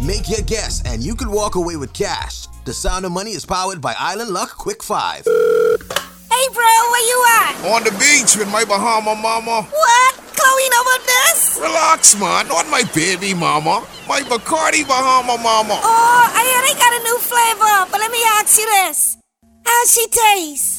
Make your guess and you could walk away with cash. The Sound of Money is powered by Island Luck Quick 5. Hey bro, where you at? On the beach with my Bahama mama. What? Chloe know about this? Relax, man. Not my baby mama. My Bacardi Bahama mama. Oh, I hear they got a new flavor, but let me ask you this. How's she taste?